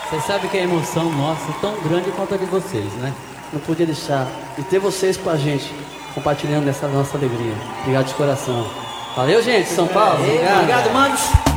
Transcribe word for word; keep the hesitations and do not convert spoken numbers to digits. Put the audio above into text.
Você sabe que a emoção nossa é tão grande quanto a de vocês, né? Não podia deixar de ter vocês com a gente, compartilhando essa nossa alegria. Obrigado de coração. Valeu, gente. São Paulo. Obrigado, Obrigado, manos.